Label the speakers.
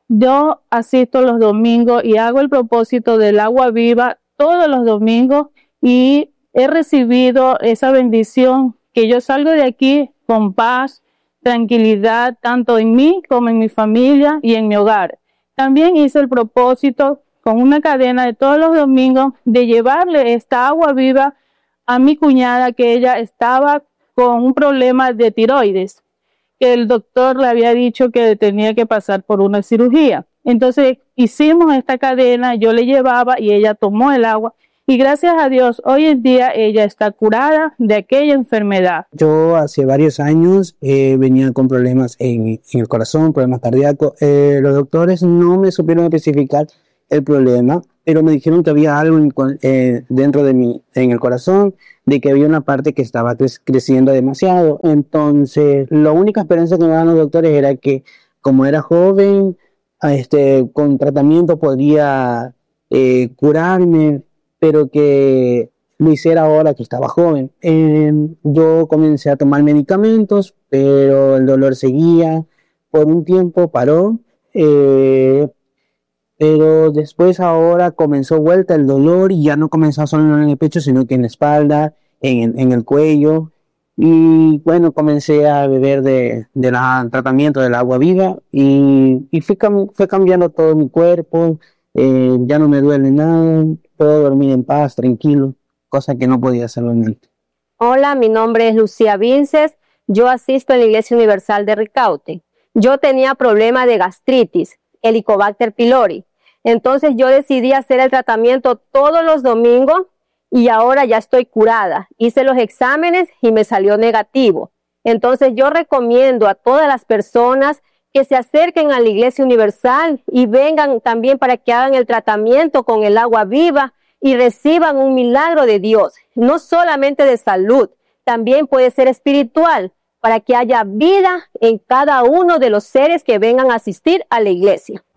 Speaker 1: Yo asisto los domingos y hago el propósito del agua viva todos los domingos y he recibido esa bendición que yo salgo de aquí con paz, tranquilidad, tanto en mí como en mi familia y en mi hogar. También hice el propósito con una cadena de todos los domingos de llevarle esta agua viva a mi cuñada, que ella estaba con un problema de tiroides, que el doctor le había dicho que tenía que pasar por una cirugía. Entonces hicimos esta cadena, yo le llevaba y ella tomó el agua y gracias a Dios hoy en día ella está curada de aquella enfermedad.
Speaker 2: Yo hace varios años venía con problemas en el corazón, problemas cardíacos. Los doctores no me supieron especificar el problema, pero me dijeron que había algo dentro de mí, en el corazón, de que había una parte que estaba creciendo demasiado. Entonces, la única esperanza que me daban los doctores era que, como era joven, con tratamiento podría curarme, pero que lo hiciera ahora que estaba joven. Yo comencé a tomar medicamentos, pero el dolor seguía. Por un tiempo paró. Pero después ahora comenzó vuelta el dolor y ya no comenzó solo en el pecho, sino que en la espalda, en el cuello. Y bueno, comencé a beber del tratamiento del agua viva y fue cambiando todo mi cuerpo. Ya no me duele nada, puedo dormir en paz, tranquilo, cosa que no podía hacerlo antes.
Speaker 3: Hola, mi nombre es Lucía Vinces, yo asisto en la Iglesia Universal de Ricaute. Yo tenía problema de gastritis, Helicobacter pylori. Entonces yo decidí hacer el tratamiento todos los domingos y ahora ya estoy curada. Hice los exámenes y me salió negativo. Entonces yo recomiendo a todas las personas que se acerquen a la Iglesia Universal y vengan también para que hagan el tratamiento con el agua viva y reciban un milagro de Dios, no solamente de salud, también puede ser espiritual, para que haya vida en cada uno de los seres que vengan a asistir a la iglesia.